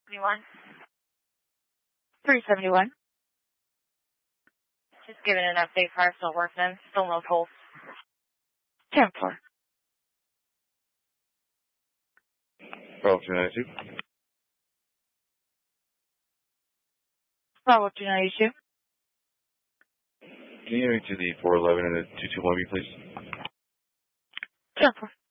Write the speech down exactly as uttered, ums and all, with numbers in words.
seventy-one. three seventy-one. Just giving an update. Car still working. Still no pulse. ten four. Bravo two ninety-two. Bravo two ninety-two. Can you get me to the four eleven and the two two one B, please? ten four.